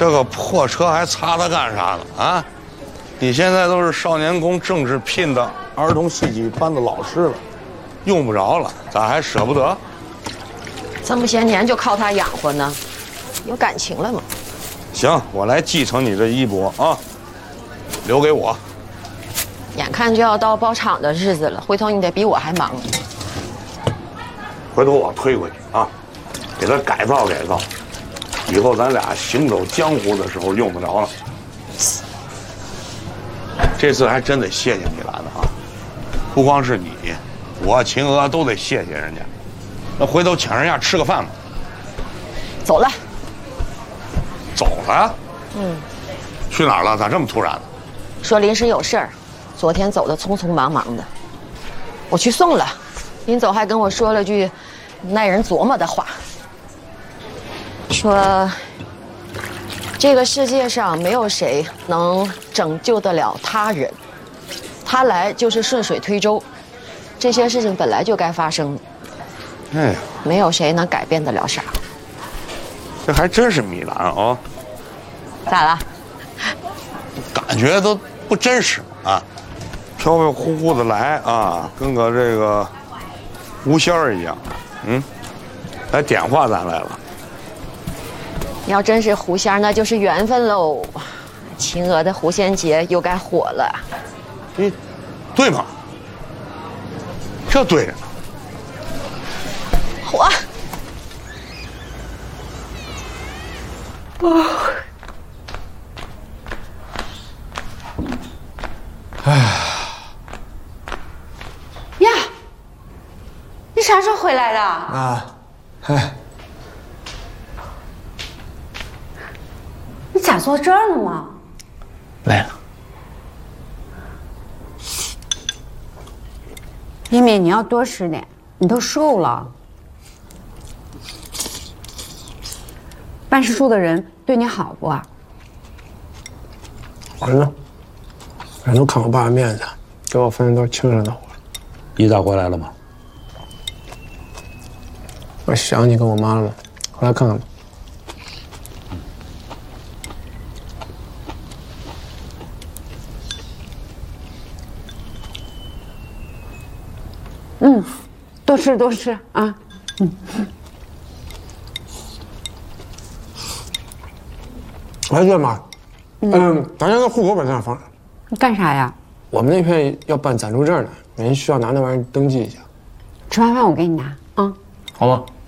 这个破车还擦它干啥呢？啊！你现在都是少年宫正式聘的儿童戏剧班的老师了，用不着了，咋还舍不得？ 这么些年就靠它养活呢，有感情了吗？ 行，我来继承你这衣钵啊，留给我。 眼看就要到包场的日子了，回头你得比我还忙。 回头我推回去啊，给它改造改造，以后咱俩行走江湖的时候用得着了。这次还真得谢谢米兰的啊，不光是你，我秦娥都得谢谢人家。那回头请人家吃个饭吧。 走了。 走了？去哪儿了？咋这么突然呢？ 说临时有事儿，昨天走得匆匆忙忙的，我去送了。临走还跟我说了句耐人琢磨的话，说这个世界上没有谁能拯救得了他人，他来就是顺水推舟，这些事情本来就该发生的。 哎呀， 没有谁能改变得了啥。 这还真是米兰啊！ 咋了？ 感觉都不真实啊，飘飘忽忽的来啊，跟个这个狐仙儿一样，来点化咱来了。 要真是狐仙，那就是缘分喽。秦娥的狐仙节又该火了。 对吗？这对着呢。 火。 呀，你啥时候回来的？你咋坐这儿了吗？ 累了。 一米，你要多吃点，你都瘦了。办事处的人对你好不啊？ 儿子，人都看我爸的面子，给我分的都是轻省的活。 一大回来了吗？ 我想你跟我妈了嘛，回来看看吧。 多吃多吃啊。 哎，对妈，咱家的户口本在哪放着？ 你干啥呀？ 我们那片要办暂住证呢，人需要拿那玩意儿登记一下。 吃完饭我给你拿啊。 好吧。